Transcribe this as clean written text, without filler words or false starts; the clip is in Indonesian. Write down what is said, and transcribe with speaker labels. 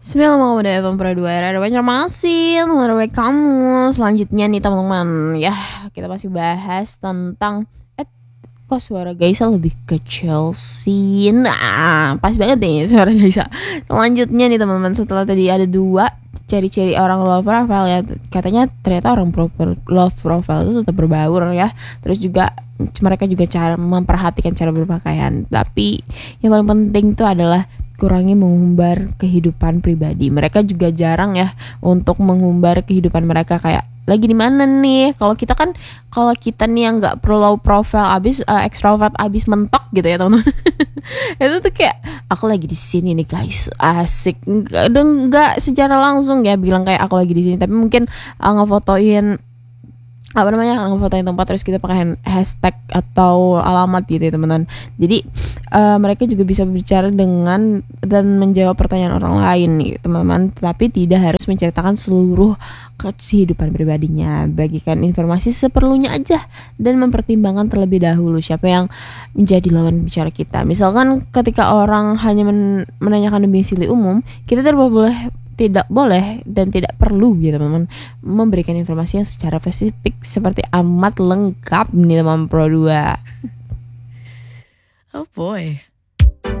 Speaker 1: Bismillahirrahmanirrahim. Perdua ada banyak masih menurut kamu. Selanjutnya nih teman-teman, ya kita masih bahas tentang kok suara Gaisa lebih kecil sih. Nah, pas banget nih suara Gaisa. Selanjutnya nih teman-teman, setelah tadi ada dua ciri-ciri orang love profile ya, katanya ternyata orang love profile itu tetap berbaur ya. Terus juga mereka juga cara memperhatikan cara berpakaian. Tapi yang paling penting itu adalah kurangi mengumbar kehidupan pribadi. Mereka juga jarang ya untuk mengumbar kehidupan mereka kayak lagi di mana nih. Kalau kita nih yang nggak perlu profile abis extrovert abis mentok gitu ya teman-teman. Itu tuh kayak aku lagi di sini nih guys, asik. Nggak secara langsung ya bilang kayak aku lagi di sini, tapi mungkin ngefotoin ngefotoin tempat terus kita pakai hashtag atau alamat gitu ya teman-teman. Jadi mereka juga bisa berbicara dengan dan menjawab pertanyaan orang lain nih teman-teman, tapi tidak harus menceritakan seluruh kehidupan pribadinya. Bagikan informasi seperlunya aja dan mempertimbangkan terlebih dahulu siapa yang menjadi lawan bicara kita. Misalkan ketika orang hanya menanyakan domisili umum, kita tidak boleh dan tidak perlu gitu teman-teman memberikan informasi yang secara spesifik seperti amat lengkap nih teman Pro 2.
Speaker 2: Oh boy.